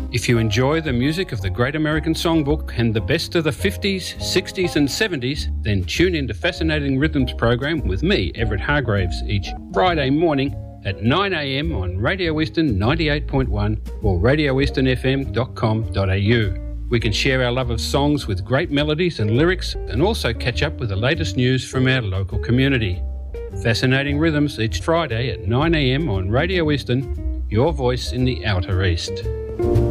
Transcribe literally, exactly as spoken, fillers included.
If you enjoy the music of the Great American Songbook and the best of the fifties, sixties and seventies, then tune in to Fascinating Rhythms program with me, Everett Hargraves, each Friday morning at nine a m on Radio Eastern ninety-eight point one or radio eastern f m dot com dot a u. We can share our love of songs with great melodies and lyrics and also catch up with the latest news from our local community. Fascinating Rhythms each Friday at nine a m on Radio Eastern, your voice in the Outer East.